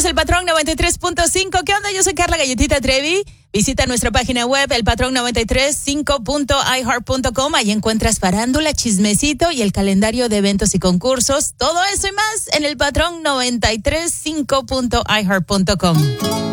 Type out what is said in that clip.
Somos El Patrón 93.5. ¿Qué onda? Yo soy Carla Galletita Trevi. Visita nuestra página web, elpatrón935.iheart.com. Ahí encuentras farándula, chismecito y el calendario de eventos y concursos. Todo eso y más en elpatrón935.iheart.com.